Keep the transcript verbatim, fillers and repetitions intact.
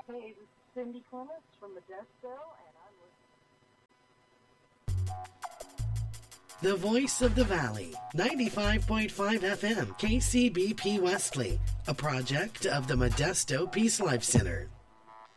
Hey, this is Cindy Clements from Modesto, and I'm listening. The Voice of the Valley, ninety-five point five F M, K C B P Wesley, a project of the Modesto Peace Life Center.